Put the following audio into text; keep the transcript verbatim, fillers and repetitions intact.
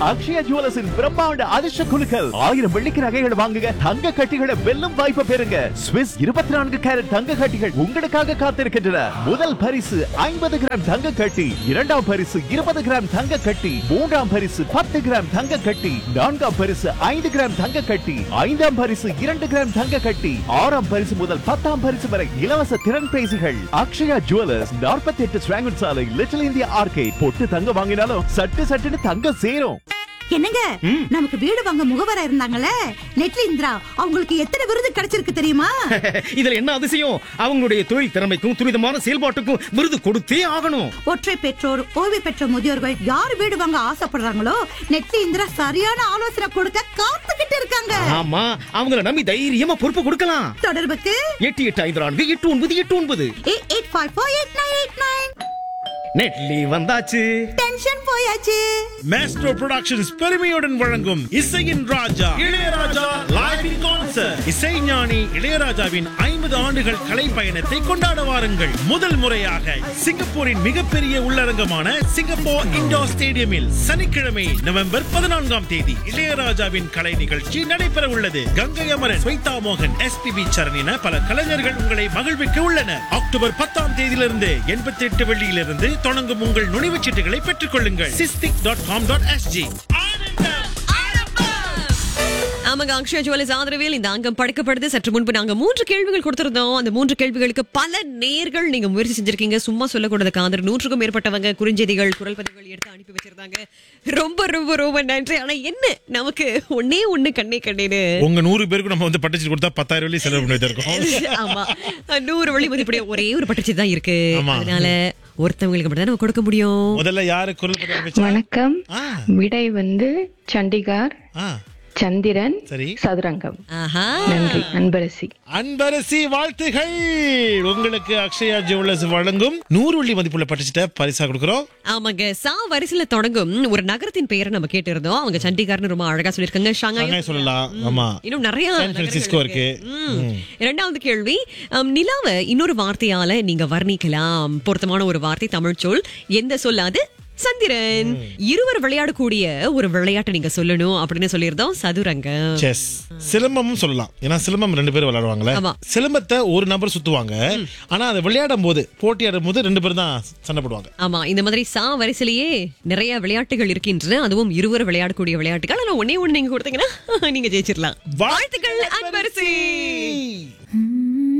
அக்ஷயா ஜுவல்லர்ஸின் பிரம்மாண்ட அதிர்ஷ்ட குலுக்கல். ஆயிரம் வெள்ளிக்கு நகைகள் வாங்குங்க, தங்க கட்டிகளை வெல்லும் வாய்ப்பு பெறுங்க. ஸ்விஸ் இருபத்தி நான்கு கேரட் தங்க கட்டிகள் உங்களுக்காக காத்திருக்கின்றன. முதல் பரிசு ஐம்பது கிராம் தங்க கட்டி, இரண்டாம் பரிசு இருபது கிராம் தங்க கட்டி, மூன்றாம் பரிசு பத்து கிராம் தங்க கட்டி, நான்காம் பரிசு ஐந்து கிராம் தங்க கட்டி, ஐந்தாம் பரிசு இரண்டு கிராம் தங்க கட்டி, ஆறாம் பரிசு முதல் பத்தாம் பரிசு வரை இலவச திறன் பேசிகள். அக்ஷயா ஜுவல்லர்ஸ், நாற்பத்தி எட்டு ஸ்வாங்கன் சாலை, லிட்டில் இந்தியா ஆர்கேட். பொட்டு தங்க வாங்கினாலும் சட்டு சட்டுன்னு தங்க சேரும். என்னங்க, நமக்கு வீடு வாங்க முகவரா இருந்தாங்கல்ல நெட்லி இந்திரா, அவங்களுக்கு எத்தனை விருது கிடைச்சிருக்கு தெரியுமா? இதுல என்ன அதிசயம்? அவங்களுடைய தொழில் திறமைக்கும் துரிதமான செயல்பாட்டுக்கும் விருது கொடுத்தே ஆகணும். ஒற்றை பெற்றோர், ஓய்வு பெற்ற முதியோர்கள் யார் வீடு வாங்க ஆசைப்படுறாங்களோ நெட்லி இந்திரா சரியான ஆலோசனை கொடுக்க காத்துக்கிட்டு இருக்காங்க. ஆமா, அவங்கள நம்பி தைரியமா பொறுப்பு கொடுக்கலாம். தொடர்புக்கு எட்டு எட்டு ஐந்து நான்கு எட்டு ஒன்பது எட்டு ஒன்பது eight five four eight nine eight nine. நெட்லி வந்தாச்சு, டென்ஷன் போயாச்சு. மேஸ்ட்ரோ புரொடக்ஷன்ஸ் பெருமையுடன் வழங்கும் இசையின் ராஜா இளையராஜா லைவ் இன் கான்சர்ட். இசைஞானி இளையராஜாவின் ஐம்பது ஆண்டுகள் கலை பயணத்தை கொண்டாட வாருங்கள். முதல் முறையாக சிங்கப்பூரின் மிகப்பெரிய உள்ளரங்கமான சிங்கப்பூர் இண்டோர் ஸ்டேடியமில் சனிக்கிழமை நவம்பர் பதினான்காம் தேதி இளையராஜாவின் கலை நிகழ்ச்சி நடைபெற உள்ளது. கங்கை அமரன், ஸ்வைதா மோகன், எஸ்பிபி சரண் என பல கலைஞர்கள் உங்களை மகிழ்விக்க உள்ளனர். அக்டோபர் பத்தாம் தேதியிலிருந்து எண்பத்தி எட்டு வெள்ளியிலிருந்து தொடங்கும் உங்கள் நுழைவுச் சீட்டுகளை பெற்றுக் கொள்ளுங்கள். SISTIC dot com dot SG. ஆமாங்க, அக்ஷயா ஜுவல்லர்ஸ் ஆதரவில் இந்த அங்கம் படைக்கப்படுது. சற்று முன்பு நாங்க மூன்று கேள்விகள் கொடுத்திருந்தோம். அந்த மூன்று கேள்விகளுக்கு பல நேர்கள் நீங்க முயற்சி செஞ்சிருக்கீங்க. சும்மா சொல்லக்கூடாது காதர், நூற்றுக்கும் மேற்பட்டவங்க குறுஞ்செய்திகள், குரல் பதிவுகள் எடுத்து அனுப்பி வச்சிருந்தாங்க. ரொம்ப ரொம்ப ரொம்ப நன்றி. ஆனா என்ன, நமக்கு ஒன்னே ஒண்ணு கண்ணே கண்ணேன்னு உங்க நூறு பேருக்கு நம்ம வந்து பட்டுச்சு கொடுத்தா பத்தாயிரம் வெள்ளி செலவு பண்ணி இருக்கோம். ஆமா, நூறு வெள்ளி மதிப்புடைய ஒரே ஒரு பட்டுச்சு தான் இருக்கு. அதனால ஒருத்தவங்களுக்கு மட்டும் தான் நம்ம கொடுக்க முடியும். முதல்ல யாரு குரல் பதிவு? வணக்கம். விடை வந்து சண்டிகார், சந்திரன், சதுரங்கம். நன்றி அன்பரசி. அன்பரசி வாழ்த்துகள். உங்களுக்கு அக்ஷயா ஜுவல்லர்ஸ் வழங்கும் நூறு வெள்ளி மதிப்புள்ள பட்டுச்சிட்ட பரிசா கொடுக்கிறோம். ஆமாங்க, சா வரிசையில தொடங்கும் ஒரு நகரத்தின் பெயரை நம்ம கேட்டு இருந்தோம். அவங்க சண்டிகார்னு ரொம்ப அழகா சொல்லிருக்காங்க. ஷாங்காய் சொல்லலாம். ஆமா, இன்னும் நிறைய இருக்கு. இரண்டாவது கேள்வி, நிலாவை இன்னொரு வார்த்தையால நீங்க வர்ணிக்கலாம். பொருத்தமான ஒரு வார்த்தை, தமிழ் சொல். எந்த சொல்லாது? சந்திரன். இருவர் விளையாடக்கூடிய ஒரு விளையாட்டை நீங்க சொல்லணும் அப்படின்னு சொல்லியிருந்தோம். சதுரங்கம். செஸ். சிலம்பமும் சொல்லலாம். ஏன்னா சிலம்பம் ரெண்டு பேரும் விளையாடுவாங்களே. சிலம்பத்தை ஒரு நபர் சுத்துவாங்க. ஆனா அதை விளையாடும் போது, போட்டியாடும் போது ரெண்டு பேரும் தான் சண்டை போடுவாங்க. ஆமா, இந்த மாதிரி சா வரிசையிலேயே நிறைய விளையாட்டுகள் இருக்கின்றன. அதுவும் இருவர் விளையாடக்கூடிய விளையாட்டுகள். ஆனா ஒன்னே ஒண்ணு நீங்க கொடுத்தீங்கன்னா நீங்க ஜெயிச்சிடலாம். வாழ்த்துக்கள் அன்பரசி.